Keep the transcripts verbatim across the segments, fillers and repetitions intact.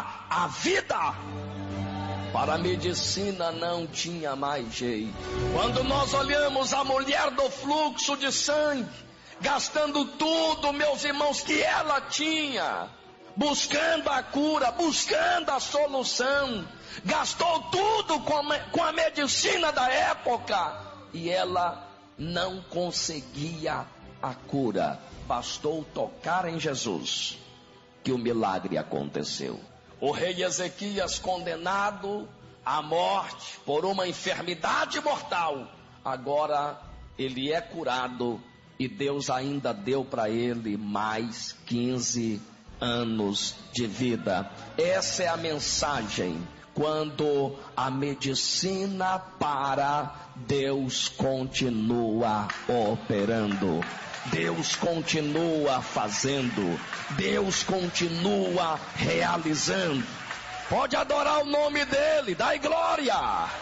dá a vida. Para a medicina não tinha mais jeito. Quando nós olhamos a mulher do fluxo de sangue, gastando tudo, meus irmãos, que ela tinha, buscando a cura, buscando a solução, gastou tudo com a, com a medicina da época, e ela não conseguia a cura. Bastou tocar em Jesus, que o milagre aconteceu. O rei Ezequias, condenado à morte por uma enfermidade mortal, agora ele é curado, e Deus ainda deu para ele mais quinze anos de vida. Essa é a mensagem. Quando a medicina para, Deus continua operando. Deus continua fazendo, Deus continua realizando. Pode adorar o nome dele, dai glória.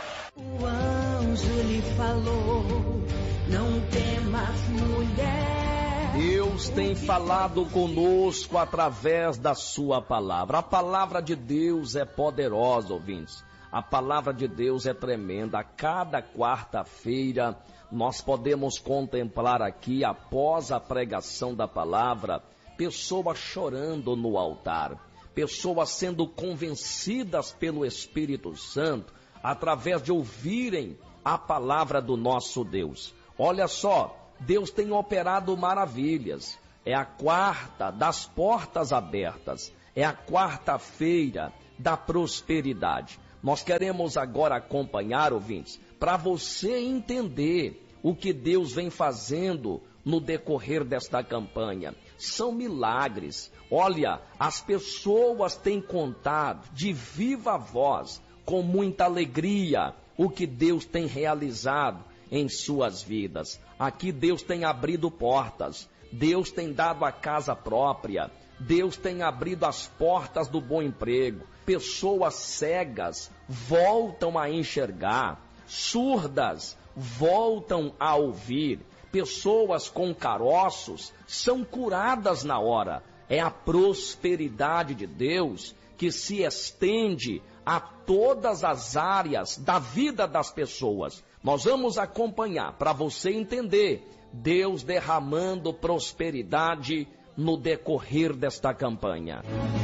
O anjo lhe falou: não temas, mulher. Deus tem falado conosco através da sua palavra. A palavra de Deus é poderosa, ouvintes. A palavra de Deus é tremenda. A cada quarta-feira nós podemos contemplar aqui, após a pregação da palavra, pessoas chorando no altar, pessoas sendo convencidas pelo Espírito Santo, através de ouvirem a palavra do nosso Deus. Olha só, Deus tem operado maravilhas. É a quarta das portas abertas, é a quarta-feira da prosperidade. Nós queremos agora acompanhar, ouvintes, para você entender o que Deus vem fazendo no decorrer desta campanha. São milagres. Olha, as pessoas têm contado de viva voz, com muita alegria, o que Deus tem realizado em suas vidas. Aqui Deus tem abrido portas, Deus tem dado a casa própria, Deus tem abrido as portas do bom emprego. Pessoas cegas voltam a enxergar, surdas voltam a ouvir, pessoas com caroços são curadas na hora. É a prosperidade de Deus que se estende a todas as áreas da vida das pessoas. Nós vamos acompanhar para você entender Deus derramando prosperidade no decorrer desta campanha.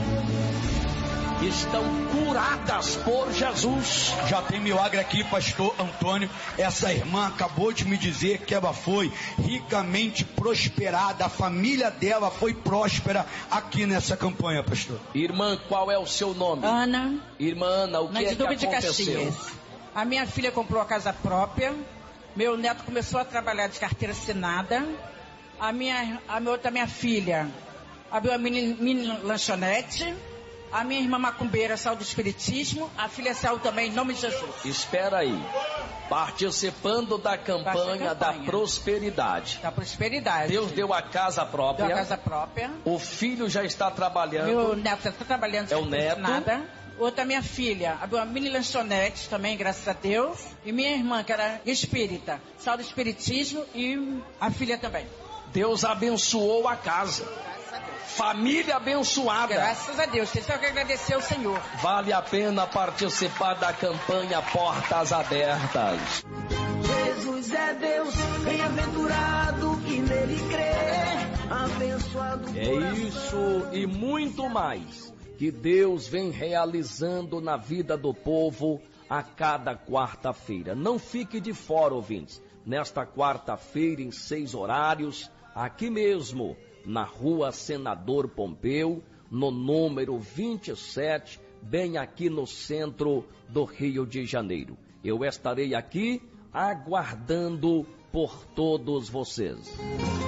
Estão curadas por Jesus. Já tem milagre aqui, pastor Antônio. Essa irmã acabou de me dizer que ela foi ricamente prosperada. A família dela foi próspera aqui nessa campanha, pastor. Irmã, qual é o seu nome? Ana. Irmã Ana, o que é que aconteceu? A minha filha comprou a casa própria. Meu neto começou a trabalhar de carteira assinada. A minha, a minha outra minha filha abriu a mini, mini lanchonete. A minha irmã macumbeira saiu do espiritismo. A filha saiu também em nome de Jesus. Espera aí. Participando da campanha, campanha da prosperidade. Da prosperidade. Deus deu a casa própria. Deu a casa própria. O filho já está trabalhando. Meu neto já está trabalhando. É o neto. Nada. Outra minha filha abriu uma mini lanchonete também, graças a Deus. E minha irmã, que era espírita, saiu do espiritismo, e a filha também. Deus abençoou a casa. Família abençoada. Graças a Deus. Vocês têm que agradecer ao Senhor. Vale a pena participar da campanha Portas Abertas. Jesus é Deus, bem-aventurado que nele crê, abençoado. É isso e muito mais que Deus vem realizando na vida do povo a cada quarta-feira. Não fique de fora, ouvintes. Nesta quarta-feira, em seis horários, aqui mesmo, na rua Senador Pompeu, no número vinte e sete, bem aqui no centro do Rio de Janeiro. Eu estarei aqui aguardando por todos vocês.